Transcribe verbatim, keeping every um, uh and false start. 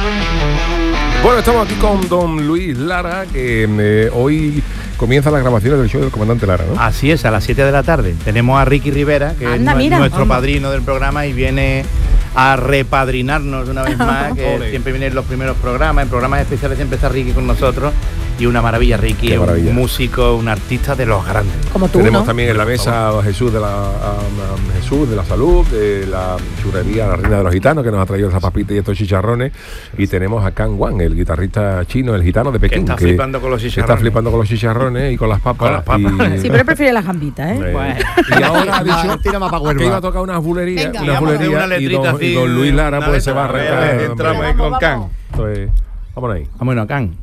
Bueno, estamos aquí con don Luis Lara, que eh, hoy comienza las grabaciones del show del comandante Lara, ¿no? Así es, a las siete de la tarde. Tenemos a Ricky Rivera, que Anda, es mira, nuestro vamos. padrino del programa y viene a repadrinarnos una vez más, que Ole. siempre viene en los primeros programas, en programas especiales siempre está Ricky con nosotros. Y una maravilla, Ricky, Qué maravilla. un músico, un artista de los grandes. Como tú, Tenemos ¿no? también en la mesa a Jesús de la a, a Jesús de la Salud, de la churrería La Reina de los Gitanos, que nos ha traído esas papitas y estos chicharrones. Y tenemos a Can Wan, el guitarrista chino, el gitano de Pekín, está que, flipando con los que chicharrones. está flipando con los chicharrones y con las papas. Con las papas. Y, Sí, pero él prefiere las gambitas, ¿eh? Eh, Bueno. y ahora ha dicho Tira más pa' Huelva. que iba a tocar unas bulerías, Venga. unas Vamos a hacer bulerías una y, letrita don, y así, don Luis Lara una pues se letra, va a a ver, arrancar. entramos hombre. ahí con Vamos, Can. vamos. Entonces, vámonos ahí. Vámonos, Can.